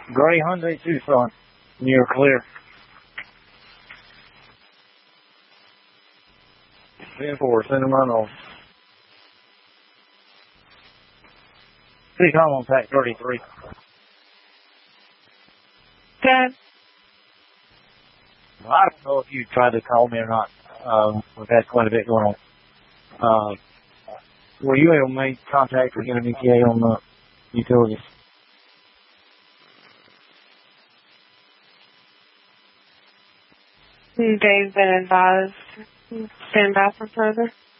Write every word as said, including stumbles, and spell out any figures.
Gray Hyundai Tucson. You're clear. ten four, send them on. City Hall on Pack thirty-three. Good. Well, I don't know if you tried to call me or not. Um, we've had quite a bit going on. Uh, were you able to make contact with N M E T A on the utilities? They've been advised. Stand by for further.